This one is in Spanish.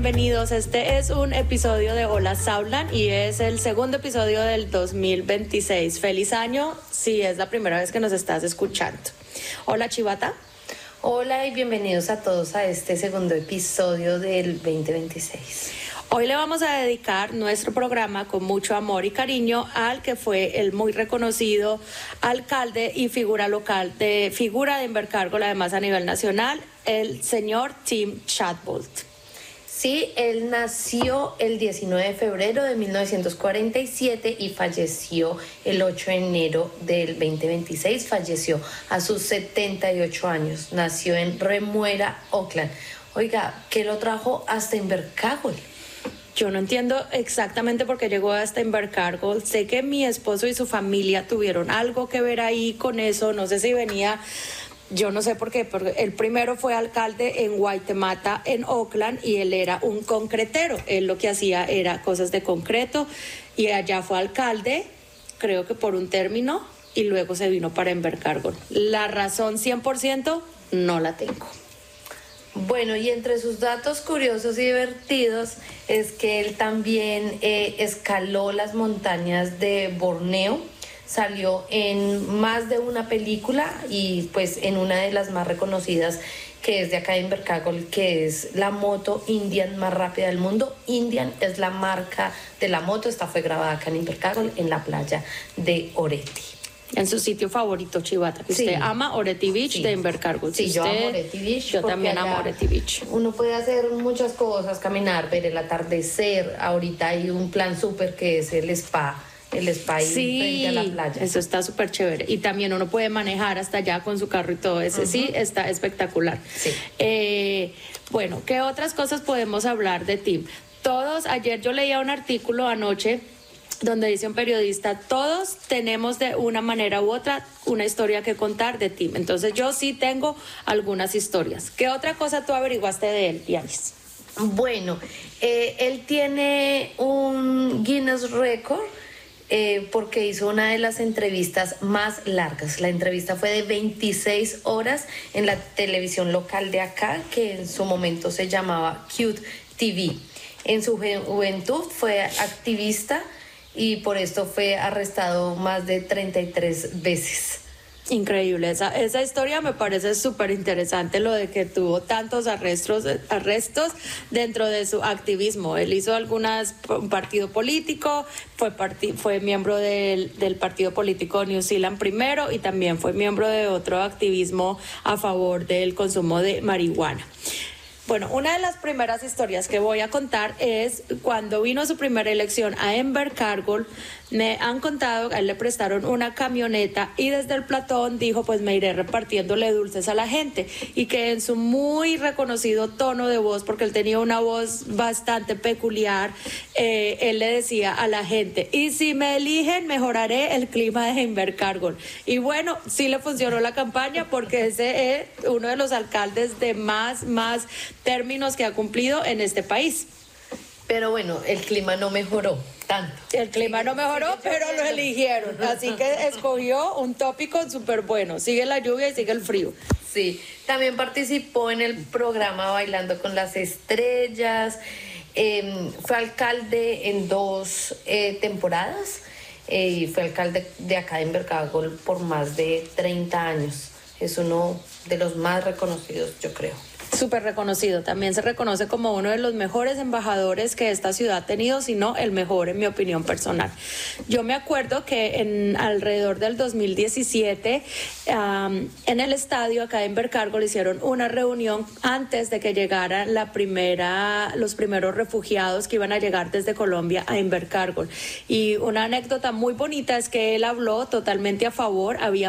Bienvenidos, este es un episodio de Hola Saulan y es el segundo episodio del 2026. Feliz año si es la primera vez que nos estás escuchando. Hola Chivata. Hola y bienvenidos a todos a este segundo episodio del 2026. Hoy le vamos a dedicar nuestro programa con mucho amor y cariño al que fue el muy reconocido alcalde y figura de Invercargill, además a nivel nacional, el señor Tim Shadbolt. Sí, él nació el 19 de febrero de 1947 y falleció el 8 de enero del 2026. Falleció a sus 78 años. Nació en Remuera, Oakland. Oiga, ¿qué lo trajo hasta Invercargill? Yo no entiendo exactamente por qué llegó hasta Invercargill. Sé que mi esposo y su familia tuvieron algo que ver ahí con eso. No sé si venía... Yo no sé por qué, porque el primero fue alcalde en Waitemata, en Oakland, y él era un concretero. Él lo que hacía era cosas de concreto y allá fue alcalde, creo que por un término, y luego se vino para Invercargill. La razón 100% no la tengo. Bueno, y entre sus datos curiosos y divertidos es que él también escaló las montañas de Borneo. Salió en más de una película y pues en una de las más reconocidas que es de acá de Invercargill, que es la moto Indian más rápida del mundo. Indian es la marca de la moto. Esta fue grabada acá en Invercargill, en la playa de Oreti. En su sitio favorito, Chivata, que usted ama, Oreti Beach de Invercargill. Sí, yo amo Oreti Beach. Yo también amo Oreti Beach. Uno puede hacer muchas cosas, caminar, ver el atardecer. Ahorita hay un plan súper que es el spa. El spa ahí frente a la playa. Eso está súper chévere. Y también uno puede manejar hasta allá con su carro y todo eso. Sí, está espectacular. Sí. Bueno, ¿qué otras cosas podemos hablar de Tim? Ayer yo leía un artículo anoche donde dice un periodista, todos tenemos de una manera u otra una historia que contar de Tim. Entonces yo sí tengo algunas historias. ¿Qué otra cosa tú averiguaste de él, Yanis? Bueno, él tiene un Guinness Record porque hizo una de las entrevistas más largas. La entrevista fue de 26 horas en la televisión local de acá, que en su momento se llamaba Cute TV. En su juventud fue activista y por esto fue arrestado más de 33 veces. Increíble, esa historia me parece súper interesante, lo de que tuvo tantos arrestos dentro de su activismo. Él hizo un partido político, fue miembro del partido político New Zealand primero y también fue miembro de otro activismo a favor del consumo de marihuana. Bueno, una de las primeras historias que voy a contar es cuando vino su primera elección a Invercargill. Me han contado que a él le prestaron una camioneta y desde el platón dijo, pues me iré repartiéndole dulces a la gente, y que en su muy reconocido tono de voz, porque él tenía una voz bastante peculiar, él le decía a la gente, y si me eligen mejoraré el clima de Invercargill. Y bueno, sí le funcionó la campaña porque ese es uno de los alcaldes de más términos que ha cumplido en este país. Pero bueno, el clima no mejoró tanto. El clima no mejoró, pero lo eligieron. Así que escogió un tópico súper bueno. Sigue la lluvia y sigue el frío. Sí, también participó en el programa Bailando con las Estrellas. Fue alcalde en 2 temporadas. Y fue alcalde de acá de Invercargill por más de 30 años. Es uno de los más reconocidos, yo creo. Súper reconocido, también se reconoce como uno de los mejores embajadores que esta ciudad ha tenido, si no el mejor en mi opinión personal. Yo me acuerdo que alrededor del 2017 en el estadio acá en Invercargill hicieron una reunión antes de que llegaran los primeros refugiados que iban a llegar desde Colombia a Invercargill, y una anécdota muy bonita es que él habló totalmente a favor. Había